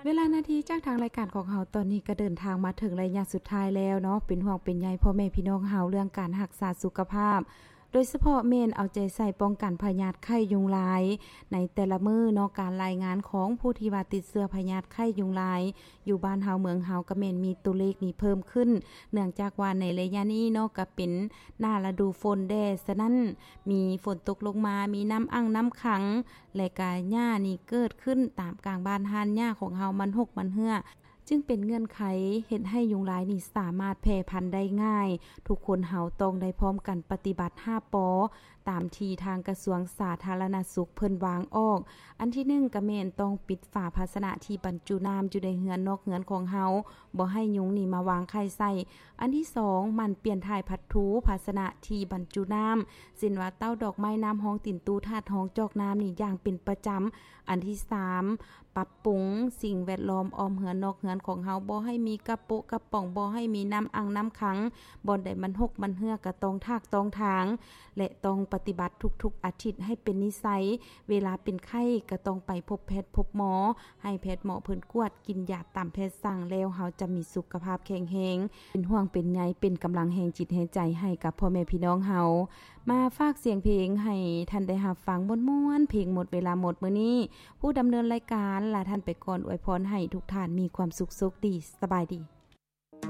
เวลานาทีจากทางรายการของเฮาตอนนี้ก็เดินทางมาถึงระยะสุดท้ายแล้วเนาะเป็นห่วงเป็นใยพ่อแม่พี่น้องเฮาเรื่องการรักษาสุขภาพโดยเฉพาะเมนเอาใจใส่ป้องกันพยาธิไข้ยุงลายในแต่ละมื้อเนาะการรายงานของผู้ที่ว่าติดเชื้อพยาธิไข้ยุงลายอยู่บ้านเฮาเมืองเฮาก็แม่นมีตัวเลขนี้เพิ่มขึ้นเนื่องจากว่าในระยะนี้เนาะก็เป็นหน้าฤดูฝนแดดฉะนั้นมีฝนตกลงมามีน้ำอั้งน้ำขังและก็หญ้านี่เกิดขึ้นตามกลางบ้านหานหญ้าของเฮามันหกมันเหื่อจึงเป็นเงื่อนไขเฮ็ดให้ยุงลายนี่สามารถแพร่พันธุ์ได้ง่ายทุกคนเฮาต้องได้พร้อมกันปฏิบัติ5ปอตามที่ทางกระทรวงสาธารณสุขเพิ่นวางออกอันที่1ก็แม่นต้องปิดฝาภาชนะที่บรรจุน้ำอยู่ในเรือนนอกเรือนของเฮาบ่ให้ยุงนี่มาวางไข่ใส่อันที่2มันเปลี่ยนถ่ายพัดถูภาชนะที่บรรจุน้ำเช่นว่าเต้าดอกไม้น้ำห้องติ่นตู้ธาตุห้องจอกน้ำนี่อย่างเป็นประจำอันที่3ปรับปรุงสิ่งแวดล้อมอ้อมเรือนนอกเรือนของเฮาบ่ให้มีกระโปะกระป๋องบ่ให้มีน้ำอังน้ำขังบ่อนใดมันหกมันเหื่อก็ต้องทากต้องทางและต้องปฏิบัติทุกๆอาทิตย์ให้เป็นนิสัยเวลาเป็นไข้ก็ต้องไปพบแพทย์พบหมอให้แพทย์หมอเพิ่นกวดกินยาตามแพทย์สั่งแล้วเฮาจะมีสุขภาพแข็งแรงเป็นห่วงเป็นใยเป็นกำลังแห่งจิตแห่งใจให้กับพ่อแม่พี่น้องเฮามาฝากเสียงเพลงให้ท่านได้รับฟังม่วนๆเพลงหมดเวลาหมดมื้อนี้ผู้ดำเนินรายการลาท่านไปก่อนอวยพรให้ทุกท่านมีความสุขดีสบายดี